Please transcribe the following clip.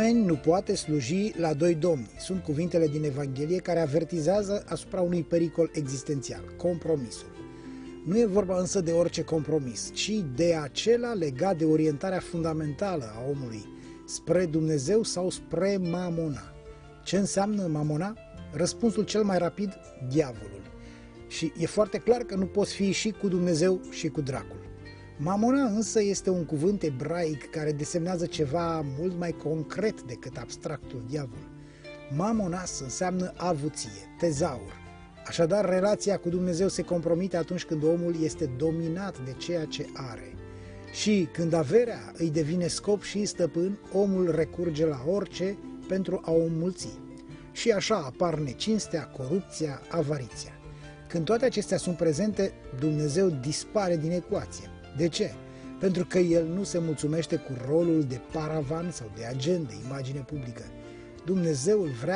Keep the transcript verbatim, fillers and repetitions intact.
Nimeni nu poate sluji la doi domni. Sunt cuvintele din Evanghelie care avertizează asupra unui pericol existențial, compromisul. Nu e vorba însă de orice compromis, ci de acela legat de orientarea fundamentală a omului spre Dumnezeu sau spre mamona. Ce înseamnă mamona? Răspunsul cel mai rapid, diavolul. Și e foarte clar că nu poți fi și cu Dumnezeu și cu dracul. Mamona însă este un cuvânt ebraic care desemnează ceva mult mai concret decât abstractul diavol. Mamonas înseamnă avuție, tezaur. Așadar, relația cu Dumnezeu se compromite atunci când omul este dominat de ceea ce are. Și când averea îi devine scop și stăpân, omul recurge la orice pentru a o înmulți. Și așa apar necinstea, corupția, avariția. Când toate acestea sunt prezente, Dumnezeu dispare din ecuație. De ce? Pentru că El nu se mulțumește cu rolul de paravan sau de agent, de imagine publică. Dumnezeu îl vrea